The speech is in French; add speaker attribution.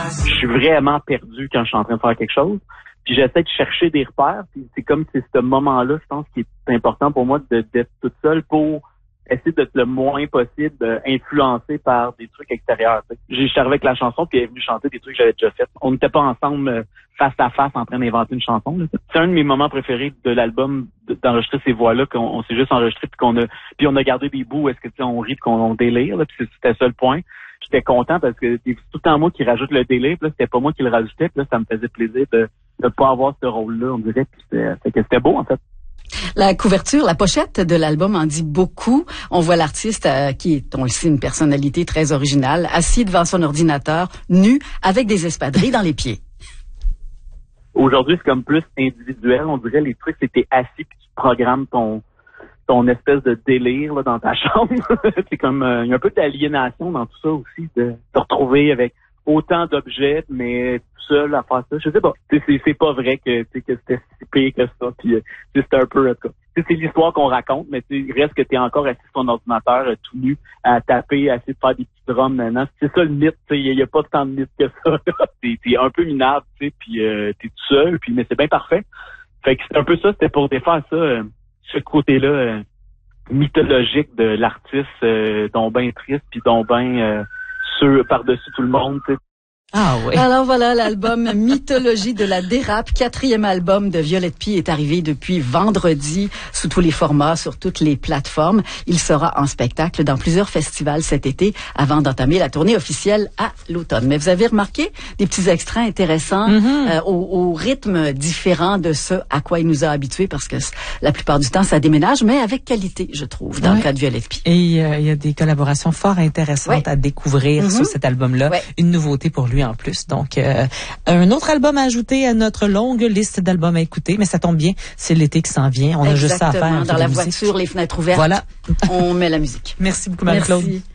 Speaker 1: Je suis vraiment perdu quand je suis en train de faire quelque chose. Puis j'essaie de chercher des repères. Puis c'est comme c'est ce moment-là, je pense, qui est important pour moi d'être toute seule pour essayer d'être le moins possible influencé par des trucs extérieurs. J'ai arrivé avec la chanson, puis elle est venue chanter des trucs que j'avais déjà fait. On n'était pas ensemble face à face en train d'inventer une chanson. Là. C'est un de mes moments préférés de l'album, d'enregistrer ces voix-là, qu'on s'est juste enregistré, puis on a gardé des bouts où est-ce que on rit, puis qu'on délire. Là, puis c'était ça le point. J'étais content parce que c'est tout le temps moi qui rajoute le délire, puis là, c'était pas moi qui le rajoutais, puis là, ça me faisait plaisir de pas avoir ce rôle-là, on dirait, puis c'était beau, en fait.
Speaker 2: La couverture, la pochette de l'album en dit beaucoup. On voit l'artiste qui est, on le sait, une personnalité très originale, assis devant son ordinateur, nu, avec des espadrilles dans les pieds.
Speaker 1: Aujourd'hui, c'est comme plus individuel. On dirait les trucs, c'est que t'es assis puis tu programmes ton espèce de délire là, dans ta chambre. C'est comme il y a un peu d'aliénation dans tout ça aussi, de te retrouver avec autant d'objets, mais tout seul à faire ça. Je sais pas. C'est pas vrai que c'était si pire que ça. Puis c'est un peu c'est l'histoire qu'on raconte, mais il reste que t'es encore assis sur ton ordinateur tout nu à taper, à essayer de faire des petits drums maintenant. C'est ça le mythe. Il y a pas tant de mythe que ça. T'es un peu minable, puis t'es tout seul. Puis mais c'est bien parfait. Fait que c'est un peu ça. C'était pour défaire ça. Ce côté-là mythologique de l'artiste, dont ben triste, puis dont ben par-dessus tout le monde, tu sais.
Speaker 2: Ah oui. Alors voilà, l'album Mythologie de la dérape, 4e album de Violette Pie est arrivé depuis vendredi sous tous les formats, sur toutes les plateformes. Il sera en spectacle dans plusieurs festivals cet été avant d'entamer la tournée officielle à l'automne. Mais vous avez remarqué des petits extraits intéressants au rythme différent de ce à quoi il nous a habitués parce que la plupart du temps ça déménage, mais avec qualité, je trouve, dans le cas de Violette Pie.
Speaker 3: Et il y a des collaborations fort intéressantes à découvrir sur cet album-là. Une nouveauté pour lui en plus. Donc, un autre album à ajouter à notre longue liste d'albums à écouter, mais ça tombe bien, c'est l'été qui s'en vient. On a juste ça à faire.
Speaker 2: Dans la voiture, les fenêtres ouvertes,
Speaker 3: voilà.
Speaker 2: On met la musique.
Speaker 3: Merci beaucoup, Marie-Claude.
Speaker 2: Merci.